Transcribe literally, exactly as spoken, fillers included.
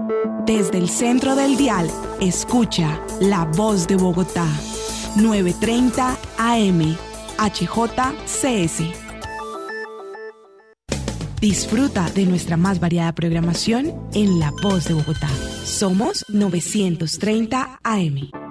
Desde el centro del dial, escucha La Voz de Bogotá, novecientos treinta A M, H J C S. Disfruta de nuestra más variada programación en La Voz de Bogotá. Somos novecientos treinta A M.